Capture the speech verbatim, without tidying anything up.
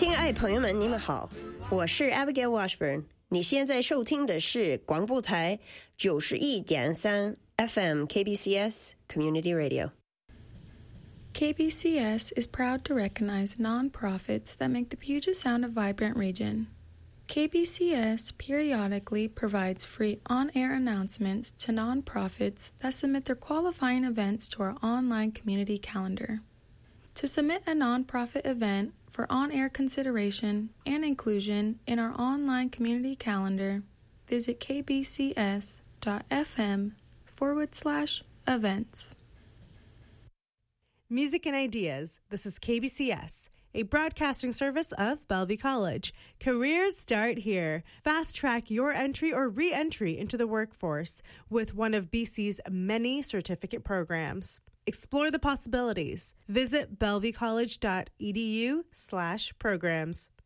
亲爱朋友们，你们好，我是 Abigail Washburn。你现在收听的是广播台九十一点三 F M K B C S Community Radio。K B C S is proud to recognize nonprofits that make the Puget Sound a vibrant region. K B C S periodically provides free on-air announcements to nonprofits that submit their qualifying events to our online community calendar. To submit a nonprofit event for on-air consideration and inclusion in our online community calendar, visit kbcs.fm forward slash events. Music and Ideas. This is K B C S, a broadcasting service of Bellevue College. Careers start here. Fast track your entry or re-entry into the workforce with one of B C's many certificate programs. Explore the possibilities. Visit bellevuecollege.edu slash programs.